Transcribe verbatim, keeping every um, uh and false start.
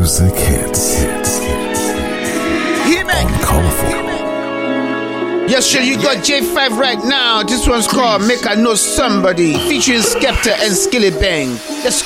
music hits. Colorful. Yes, sure, you got J five right now. This one's called Make I Know Somebody, featuring Skepta and Skilly Bang. Let's